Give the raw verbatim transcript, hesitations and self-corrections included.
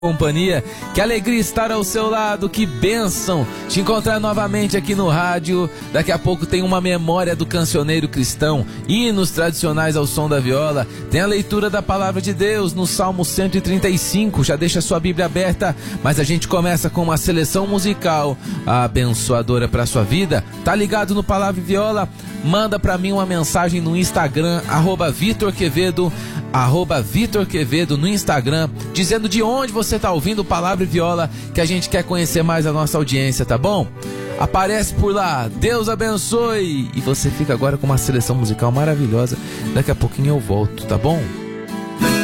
Companhia, que alegria estar ao seu lado, que bênção te encontrar novamente aqui no rádio. Daqui a pouco tem uma memória do cancioneiro cristão, hinos tradicionais ao som da viola, tem a leitura da palavra de Deus no Salmo cento e trinta e cinco, já deixa sua Bíblia aberta, mas a gente começa com uma seleção musical abençoadora para sua vida. Tá ligado no Palavra e Viola? Manda para mim uma mensagem no Instagram, arroba Vitor Quevedo, arroba Vitor Quevedo no Instagram, dizendo de onde você está ouvindo Palavra e Viola, que a gente quer conhecer mais a nossa audiência, tá bom? Aparece por lá, Deus abençoe! E você fica agora com uma seleção musical maravilhosa, daqui a pouquinho eu volto, tá bom?